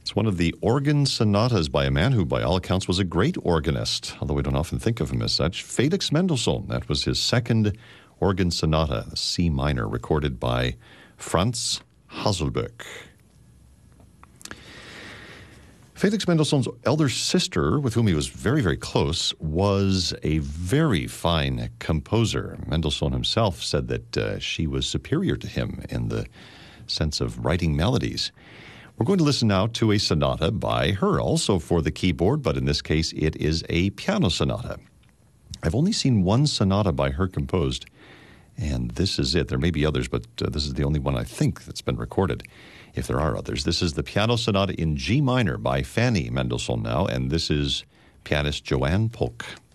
It's one of the organ sonatas by a man who, by all accounts, was a great organist, although we don't often think of him as such. Felix Mendelssohn. That was his second organ sonata, C minor, recorded by Franz Hasselböck. Felix Mendelssohn's elder sister, with whom he was very, very close, was a very fine composer. Mendelssohn himself said that she was superior to him in the sense of writing melodies. We're going to listen now to a sonata by her, also for the keyboard, but in this case it is a piano sonata. I've only seen one sonata by her composed, and this is it. There may be others, but this is the only one I think that's been recorded. If there are others, this is the piano sonata in G minor by Fanny Mendelssohn now, and this is pianist Joanne Polk.